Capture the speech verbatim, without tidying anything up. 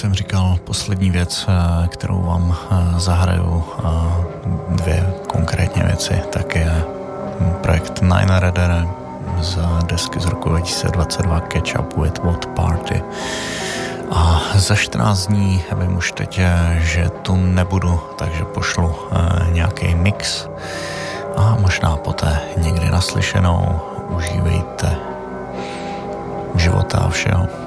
jsem říkal, poslední věc, kterou vám zahraju, dvě konkrétně věci, tak je projekt Nine Redder z desky z roku dva tisíce dvacet dva Catch Up With What Party. A za čtrnáct dní vím už teď, že tu nebudu, takže pošlu nějaký mix a možná poté někdy naslyšenou. Užívejte života a všeho.